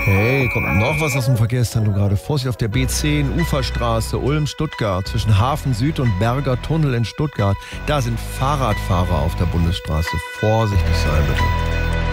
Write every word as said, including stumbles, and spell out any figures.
Hey, kommt noch was aus dem Verkehrstunnel gerade? Vorsicht auf der B zehn, Uferstraße, Ulm-Stuttgart, zwischen Hafen Süd und Berger Tunnel in Stuttgart. Da sind Fahrradfahrer auf der Bundesstraße. Vorsichtig sein, bitte.